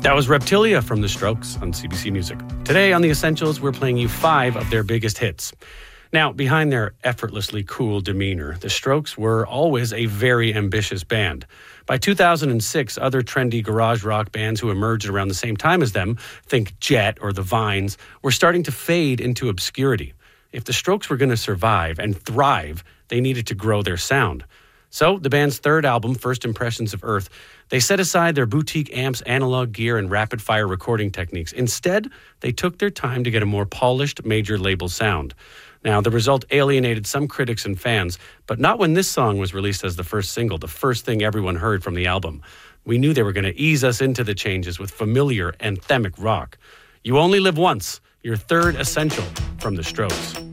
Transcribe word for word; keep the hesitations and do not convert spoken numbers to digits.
That was Reptilia from The Strokes on C B C Music. Today on The Essentials, we're playing you five of their biggest hits. Now, behind their effortlessly cool demeanor, The Strokes were always a very ambitious band. By two thousand six, other trendy garage rock bands who emerged around the same time as them, think Jet or The Vines, were starting to fade into obscurity. If The Strokes were going to survive and thrive, they needed to grow their sound. So, the band's third album, First Impressions of Earth, they set aside their boutique amps, analog gear, and rapid-fire recording techniques. Instead, they took their time to get a more polished major label sound. Now, the result alienated some critics and fans, but not when this song was released as the first single, the first thing everyone heard from the album. We knew they were going to ease us into the changes with familiar, anthemic rock. You Only Live Once, your third essential from The Strokes.